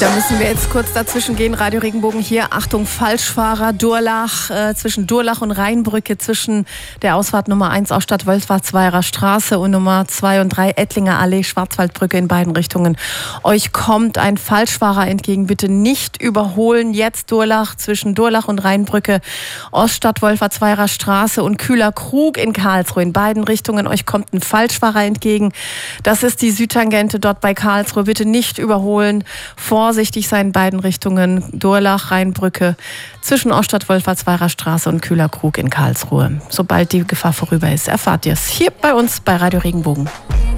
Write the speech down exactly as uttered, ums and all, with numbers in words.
Da müssen wir jetzt kurz dazwischen gehen. Radio Regenbogen hier. Achtung, Falschfahrer, Durlach, äh, zwischen Durlach und Rheinbrücke, zwischen der Ausfahrt Nummer eins aus Stadtwolfratz-Weiherer Straße und Nummer zwei und drei Ettlinger Allee, Schwarzwaldbrücke in beiden Richtungen. Euch kommt ein Falschfahrer entgegen. Bitte nicht überholen. Jetzt Durlach, zwischen Durlach und Rheinbrücke, Oststadtwolfratz-Weiherer Straße und Kühler Krug in Karlsruhe. In beiden Richtungen euch kommt ein Falschfahrer entgegen. Das ist die Südtangente dort bei Karlsruhe. Bitte nicht überholen. Vorsichtig sein in beiden Richtungen. Durlach, Rheinbrücke, zwischen Oststadt-Wolfratz-Weiherer Straße und Kühler Krug in Karlsruhe. Sobald die Gefahr vorüber ist, erfahrt ihr es hier bei uns bei Radio Regenbogen.